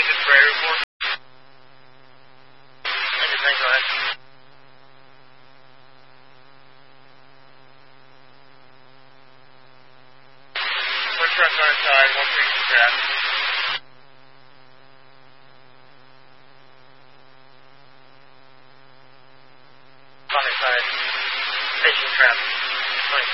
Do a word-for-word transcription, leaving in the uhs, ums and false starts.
engine spray report. Engine thing, go ahead. First truck on inside, one three two trap. On inside, station trap.